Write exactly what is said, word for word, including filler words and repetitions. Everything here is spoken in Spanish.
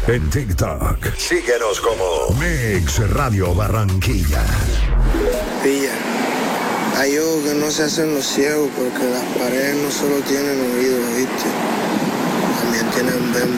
En TikTok, síguenos como Mix Radio Barranquilla. Pilla, hay ojos que no se hacen los ciegos porque las paredes no solo tienen oídos, ¿viste? También tienen